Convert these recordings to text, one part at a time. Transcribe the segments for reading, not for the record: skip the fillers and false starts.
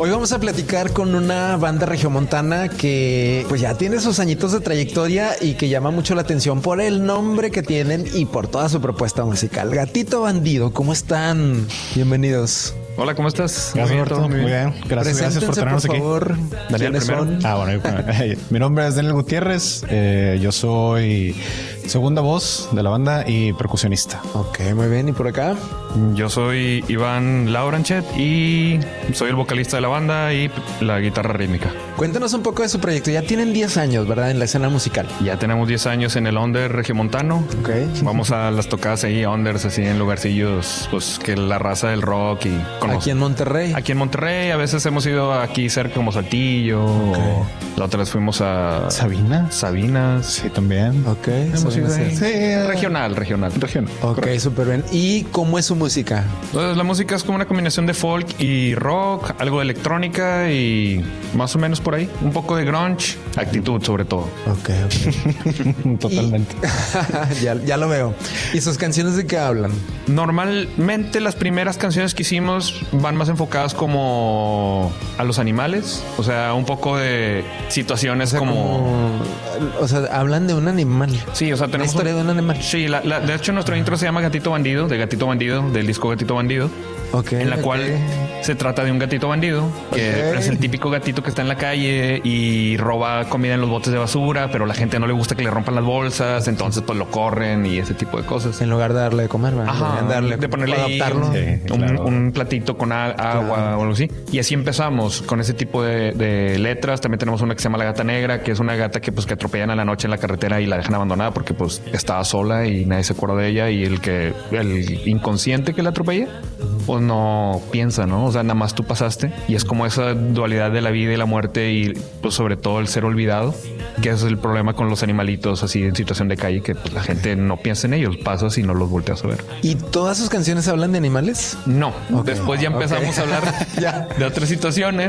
Hoy vamos a platicar con una banda regiomontana que pues ya tiene sus añitos de trayectoria y que llama mucho la atención por el nombre que tienen y por toda su propuesta musical. Gatito Bandido, ¿cómo están? Bienvenidos. Hola, ¿cómo estás? Gracias, Roberto. Muy bien. Gracias por tenernos aquí. Por favor, Daniel primero. Mi nombre es Daniel Gutiérrez. Yo soy segunda voz de la banda y percusionista. Ok, muy bien. ¿Y por acá? Yo soy Iván Lauranchet y soy el vocalista de la banda y la guitarra rítmica. Cuéntanos un poco de su proyecto. Ya tienen 10 años, ¿verdad? En la escena musical. Ya tenemos 10 años en el Under regiomontano. Ok. Vamos a las tocadas ahí, Unders, así en lugarcillos, pues que la raza del rock y Aquí en Monterrey. Aquí en Monterrey, a veces hemos ido aquí cerca como Saltillo. O la otra vez fuimos a Sabinas. Sí, también. Ok. Hemos ido ahí. Sí, Regional. Ok, súper bien. ¿Y cómo es su música? Pues la música es como una combinación de folk y rock, algo de electrónica y más o menos por ahí. Un poco de grunge, actitud sobre todo. Ok. Totalmente. Ya lo veo. ¿Y sus canciones de qué hablan? Normalmente las primeras canciones que hicimos van más enfocadas como a los animales. O sea, un poco de situaciones O sea, hablan de un animal. Sí, o sea, tenemos la historia de un animal. Sí, de hecho nuestro intro se llama Gatito Bandido, de Gatito Bandido, del disco Gatito Bandido. Okay, en la cual se trata de un gatito bandido que es el típico gatito que está en la calle y roba comida en los botes de basura, pero a la gente no le gusta que le rompan las bolsas, entonces pues lo corren y ese tipo de cosas. En lugar de darle de comer, de ponerle adaptarlo. Un platito con agua o algo así. Y así empezamos con ese tipo de letras. También tenemos una que se llama La Gata Negra, que es una gata que pues que atropellan a la noche en la carretera y la dejan abandonada porque pues estaba sola y nadie se acuerda de ella, y el inconsciente que la atropella pues no piensa, ¿no? O sea, nada más tú pasaste, y es como esa dualidad de la vida y la muerte y pues sobre todo el ser olvidado, que es el problema con los animalitos así en situación de calle, que pues la gente no piensa en ellos, pasas y no los volteas a ver. ¿Y todas sus canciones hablan de animales? No. Después ya empezamos a hablar de otras situaciones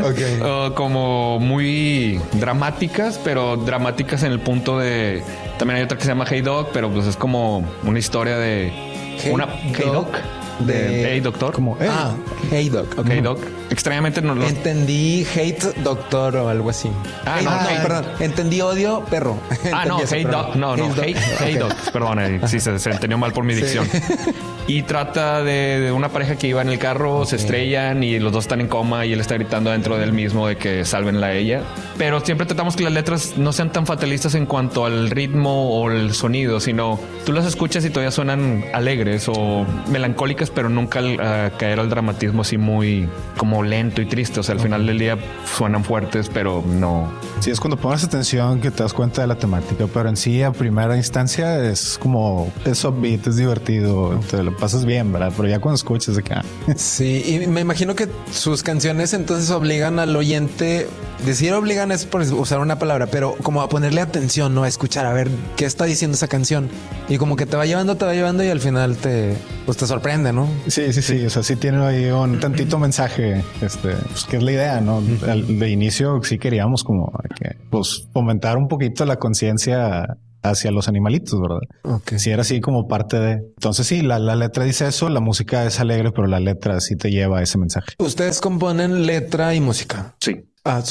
como muy dramáticas, pero dramáticas en el punto de... También hay otra que se llama Hey Dog, pero pues es como una historia de... Hey Dog. De Hey Doctor. Como Hey Doc. Ok, Doc. Extrañamente no lo... Entendí hate doctor o algo así. Perdón. Entendí odio perro. No, Hey Doc. No, Hey Doc. Perdón, sí, se entendió mal por mi dicción. Y trata de una pareja que iba en el carro, se estrellan y los dos están en coma y él está gritando dentro del mismo de que sálvenla a ella. Pero siempre tratamos que las letras no sean tan fatalistas en cuanto al ritmo o el sonido, sino tú las escuchas y todavía suenan alegres o melancólicas, pero nunca caer al dramatismo así muy como lento y triste. O sea, al final del día suenan fuertes, pero no. Sí, es cuando pones atención que te das cuenta de la temática, pero en sí a primera instancia es como es upbeat, es divertido, te lo pasas bien, ¿verdad? Pero ya cuando escuchas de acá. Sí, y me imagino que sus canciones entonces obligan al oyente, decir obligan es por usar una palabra, pero como a ponerle atención, ¿no? A escuchar, a ver qué está diciendo esa canción. Y como que te va llevando y al final te sorprende, ¿no? Sí. O sea, sí tiene ahí un tantito mensaje, pues que es la idea, ¿no? De inicio sí queríamos como que, pues, fomentar un poquito la conciencia hacia los animalitos, ¿verdad? Okay. Sí, era así como parte de... Entonces sí, la letra dice eso, la música es alegre, pero la letra sí te lleva a ese mensaje. ¿Ustedes componen letra y música? Sí.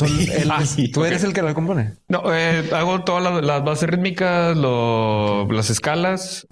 ¿Tú eres el que la compone? No, hago todas las bases rítmicas, las escalas,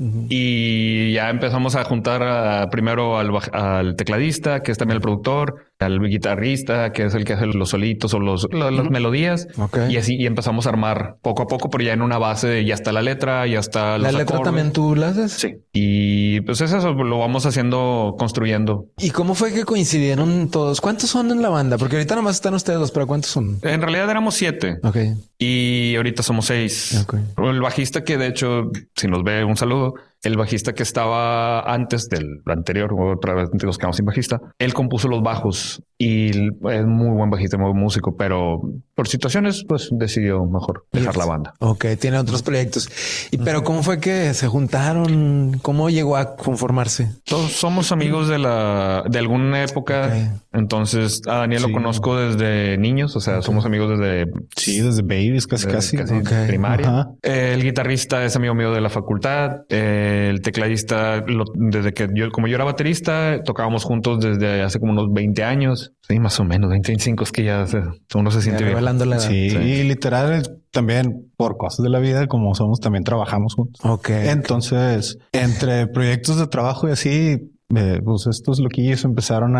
y ya empezamos a juntar primero al tecladista, que es también el productor, al guitarrista, que es el que hace los solitos o las melodías. Y así y empezamos a armar poco a poco, pero ya en una base ya está la letra, ya está los ¿La letra acordes. también tú la haces? Sí. Y pues eso lo vamos haciendo, construyendo. ¿Y cómo fue que coincidieron todos? ¿Cuántos son en la banda? Porque ahorita nomás están ustedes dos, pero ¿cuántos son? En realidad éramos 7. Ok. Y ahorita somos 6. Okay. El bajista, que de hecho, si nos ve, un saludo. El bajista que estaba antes del anterior, otra vez nos quedamos sin bajista, él compuso los bajos y es muy buen bajista, muy buen músico, pero por situaciones, pues decidió mejor dejar la banda. Ok, tiene otros proyectos. Pero ¿cómo fue que se juntaron? ¿Cómo llegó a conformarse? Todos somos amigos de alguna época. Okay. Entonces a Daniel lo conozco desde niños. O sea, somos amigos desde babies, casi. Primaria. Ajá. El guitarrista es amigo mío de la facultad. El tecladista, desde que como yo era baterista, tocábamos juntos desde hace como unos 20 años. Sí, más o menos 25. Es que ya uno se siente bien. La edad. Sí, y literal también por cosas de la vida, como somos, también trabajamos juntos. Ok. Entonces, entre proyectos de trabajo y así, pues estos loquillos empezaron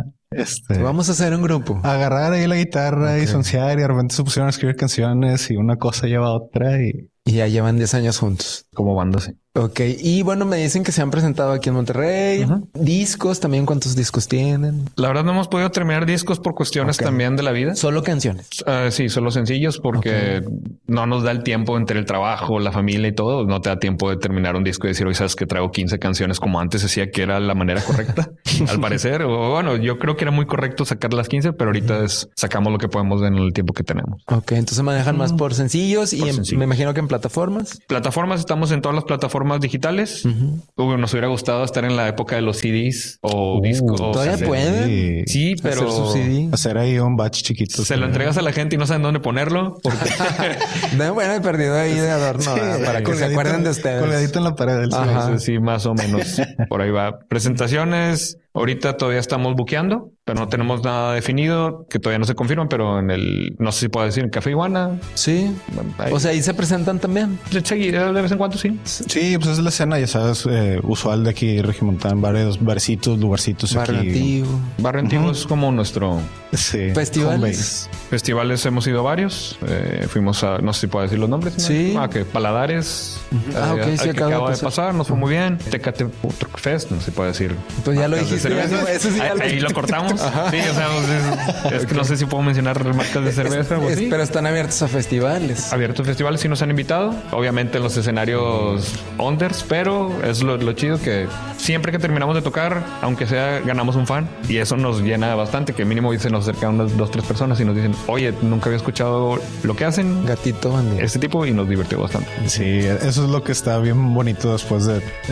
vamos a hacer un grupo. a agarrar ahí la guitarra y soncear, y de repente se pusieron a escribir canciones y una cosa lleva a otra y ya llevan 10 años juntos. Como banda, sí. Ok. Y bueno, me dicen que se han presentado aquí en Monterrey. Discos también. ¿Cuántos discos tienen? La verdad no hemos podido terminar discos por cuestiones también de la vida. Solo canciones. Sí, solo sencillos porque no nos da el tiempo entre el trabajo, la familia y todo. No te da tiempo de terminar un disco y decir, hoy sabes que traigo 15 canciones como antes decía que era la manera correcta. Al parecer, o bueno, yo creo que era muy correcto sacar las 15, pero ahorita sacamos lo que podemos en el tiempo que tenemos. Ok. Entonces manejan más por sencillos me imagino que en plataformas. Plataformas, estamos en todas las plataformas digitales. Nos hubiera gustado estar en la época de los CDs o discos. Todavía pueden. Sí, pero hacer su CD. Hacer ahí un batch chiquito. Se lo entregas a la gente y no saben dónde ponerlo. Porque bueno, he perdido ahí de adorno para que se acuerden de ustedes. Colgadito en la pared del sí, más o menos. Por ahí va. Presentaciones. Ahorita todavía estamos buqueando, pero no tenemos nada definido, que todavía no se confirman, pero no sé si puedo decir, en Café Iguana. Sí. Ahí. O sea, ahí se presentan también. De vez en cuando, sí. Sí, pues es la escena, ya sabes, usual de aquí, Regimontán, varios barcitos, lugarcitos Barrio aquí. Antiguo. Barrio Antiguo es como nuestro... Sí. Festivales. Festivales hemos ido varios. Fuimos a, no sé si puedo decir los nombres. ¿No? Sí. Que Paladares. Ok, sí, acaba de pasar. Nos fue muy bien. Tecate Truck Fest, no sé si puedo decir. Pues ya lo dijiste. Eso sí, ahí lo cortamos. Sí, o sea, es que no sé si puedo mencionar marcas de cerveza o así. Pero están abiertos a festivales. Abiertos a festivales, sí nos han invitado. Obviamente en los escenarios unders, pero es lo chido que siempre que terminamos de tocar, aunque sea, ganamos un fan. Y eso nos llena bastante, que mínimo se nos acercan unas 2-3 personas y nos dicen, oye, nunca había escuchado lo que hacen. Gatito Bandido. Este tipo, y nos divirtió bastante. Sí, eso es lo que está bien bonito después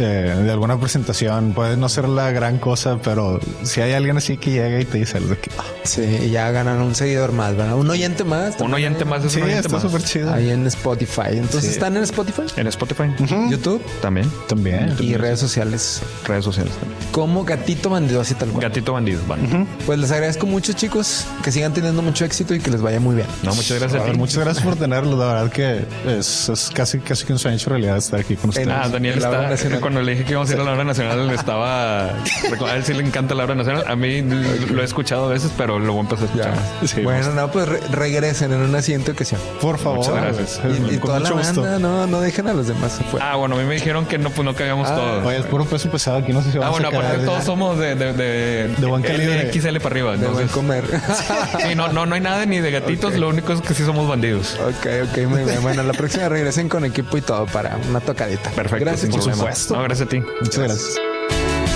de alguna presentación. Puede no ser la gran cosa, pero si hay alguien así que llega y te dice algo que... Sí, ya ganan un seguidor más, ¿verdad? Un oyente más. Un oyente más es sí, un oyente está más. súper chido. Ahí en Spotify. Entonces, ¿están en Spotify? En Spotify. YouTube. También. Y redes sociales. Redes sociales también. Como Gatito Bandido, así tal cual. Gatito Bandido, vale. Pues les agradezco mucho, chicos. Que sigan teniendo mucho éxito y que les vaya muy bien. No, muchas gracias. Muchas gracias por tenerlo. La verdad que es casi que un sueño hecho realidad estar aquí con ustedes. Daniel está, cuando le dije que íbamos a ir a la hora nacional, estaba... A él sí le encanta la hora nacional. A mí lo he escuchado a veces, pero lo voy a empezar a escuchar más. Sí, bueno, no, pues regresen en una siguiente ocasión. Por favor. Muchas gracias. Y toda la banda, no dejen a los demás afuera. Bueno, a mí me dijeron que no cabíamos todos. Oye, es puro peso pesado aquí, no sé si vamos a bueno, aparte todos somos de buen calibre. XL para arriba. De buen comer. Sí, no hay nada ni de gatitos. Lo único es que sí somos bandidos. Ok, muy bien. Bueno, la próxima regresen con equipo y todo para una tocadita. Perfecto. Gracias, por supuesto. No, gracias a ti. Muchas gracias.